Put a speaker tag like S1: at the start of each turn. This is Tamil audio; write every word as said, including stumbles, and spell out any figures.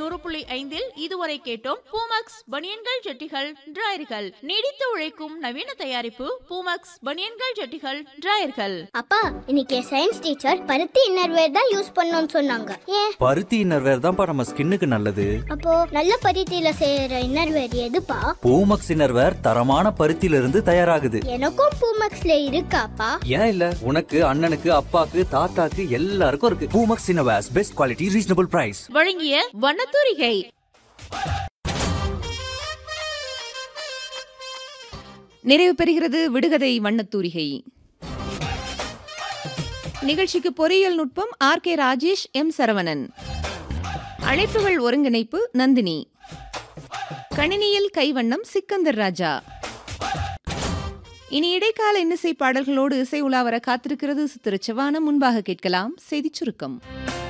S1: நூறு புள்ளி ஐந்தில் இதுவரை கேட்டோம் பூமக்ஸ் பனியன்கள் ஜட்டிகள் டிராயர்கள். நீடித்து உழைக்கும் நவீன தயாரிப்பு பூமக்ஸ் பனியன்கள் ஜட்டிகள் டிராயர்கள்.
S2: அப்பா, இன்னைக்கு சயின்ஸ் டீச்சர் பருத்தி இன்னர்வேர் தான் யூஸ் பண்ணணும்னு சொன்னாங்க. ஏன்?
S3: பருத்தி இன்னர்வேர் தான்ப்பா நம்ம ஸ்கின்னுக்கு நல்லது.
S2: அப்போ நல்ல பருத்தியில செய்யற இன்னர்வேர் எதுப்பா?
S3: பூமக்ஸ் இன்னர்வேர் தரமான பருத்தியில இருந்து தயாராகுது.
S2: எனக்கும் பூமக்ஸ்ல இருக்காப்பா?
S3: ஏன் இல்ல, உனக்கு அண்ணனுக்கு அப்பாக்கு தாத்தாக்கு எல்லாருக்கும் இருக்கு. Poomex innerwears, best quality, reasonable price.
S1: வழங்கிய வண்ணத்தூரிகை.
S4: நிறைவு பெறுகிறது விடுகதை வண்ணத்தூரிகை. நிகழ்ச்சிக்கு பொறியியல் நுட்பம் R K Rajesh, M Saravanan. அழைப்புகள் ஒருங்கிணைப்பு நந்தினி. கணினியில் கைவண்ணம் சிக்கந்தர் ராஜா. இனி இடைக்கால இன்னிசை பாடல்களோடு இசை உலாவர காத்திருக்கிறது சித்திரச்சவானம். முன்பாக கேட்கலாம் செய்திச் சுருக்கம்.